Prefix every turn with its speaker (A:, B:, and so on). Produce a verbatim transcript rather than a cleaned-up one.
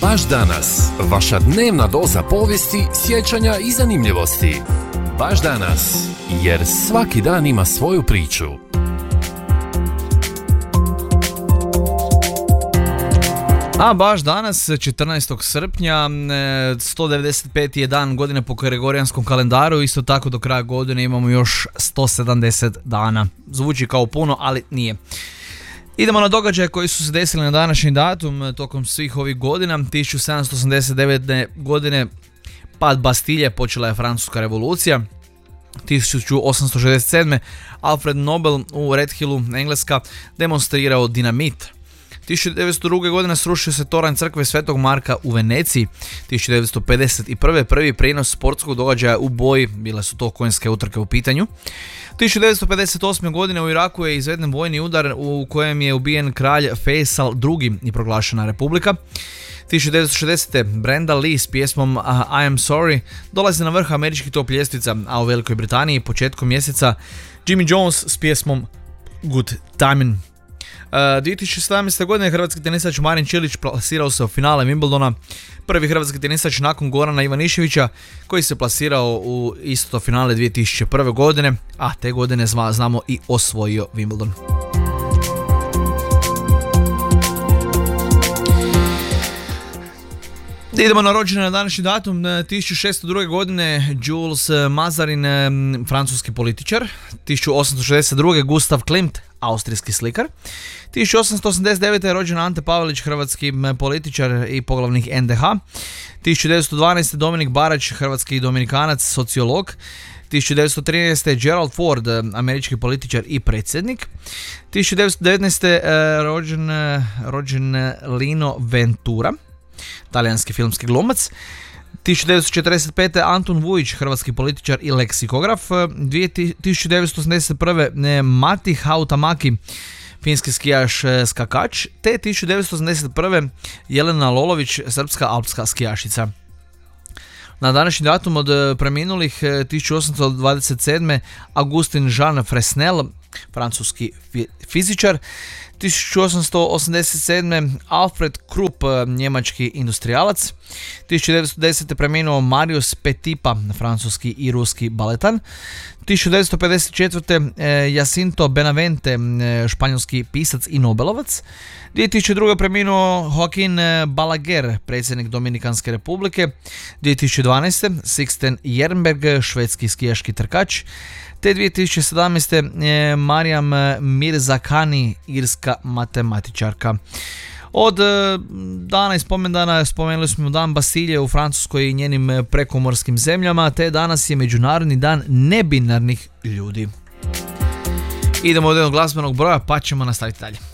A: Baš danas, vaša dnevna doza povijesti, sjećanja i zanimljivosti. Baš danas, jer svaki dan ima svoju priču.
B: A baš danas, četrnaestog srpnja, sto devedeset peti je dan godine po gregorijanskom kalendaru, isto tako do kraja godine imamo još sto sedamdeset dana. Zvuči kao puno, ali nije. Idemo na događaje koji su se desili na današnji datum tokom svih ovih godina. tisuću sedamsto osamdeset devete. godine pad Bastilje, počela je Francuska revolucija. tisuću osamsto šezdeset sedme. Alfred Nobel u Red Hillu, Engleska, demonstrirao dinamit. tisuću devetsto druge. godine srušio se toranj crkve Svetog Marka u Veneciji. tisuću devetsto pedeset prve. prvi prijenos sportskog događaja u boji, bile su to konjske utrke u pitanju. tisuću devetsto pedeset osme. godine u Iraku je izveden vojni udar u kojem je ubijen kralj Faisal drugi. i proglašena republika. tisuću devetsto šezdesete. Brenda Lee s pjesmom I Am Sorry dolazi na vrh američkih top ljestvica, a u Velikoj Britaniji početkom mjeseca Jimmy Jones s pjesmom Good Timin'. Uh, dvije tisuće sedamnaeste. godine hrvatski tenisač Marin Čilić plasirao se u finale Wimbledona, prvi hrvatski tenisač nakon Gorana Ivaniševića koji se plasirao u isto finale dvije tisuće prve. godine, a te godine znamo i osvojio Wimbledon. Idemo na rođendan na današnji datum. tisuću šeststo druge. godine Jules Mazarin, francuski političar. tisuću osamsto šezdeset druge. Gustav Klimt, austrijski slikar. tisuću osamsto osamdeset devete. je rođen Ante Pavelić, hrvatski političar i poglavnik en de ha. tisuću devetsto dvanaeste. Dominik Barać, hrvatski dominikanac, sociolog. tisuću devetsto trinaeste. Gerald Ford, američki političar i predsjednik. tisuću devetsto devetnaeste. rođen, rođen Lino Ventura, talijanski filmski glumac. tisuću devetsto četrdeset pete. Antun Vujić, hrvatski političar i leksikograf. tisuću devetsto osamdeset prve. Matti Hautamaki, finski skijaš, skakač. Te tisuću devetsto osamdeset prve. Jelena Lolović, srpska alpska skijašica. Na današnji datum od preminulih tisuću osamsto dvadeset sedme. Augustin Jean Fresnel, francuski fizičar. tisuću osamsto osamdeset sedme. Alfred Krupp, njemački industrijalac. tisuću devetsto desete. preminuo Marius Petipa, francuski i ruski baletan. tisuću devetsto pedeset četvrte. Jacinto Benavente, španjolski pisac i nobelovac. dvije tisuće druge. preminuo Joaquin Balaguer, predsjednik Dominikanske republike. dvije tisuće dvanaeste. Sixten Jernberg, švedski skijaški trkač. Te dvije tisuće sedamnaeste. Marijam Mirzakhani, irska matematičarka. Od dana i spomendana spomenuli smo dan Bastilje u Francuskoj i njenim prekomorskim zemljama, te danas je Međunarodni dan nebinarnih ljudi. Idemo od jednog glazbenog broja pa ćemo nastaviti dalje.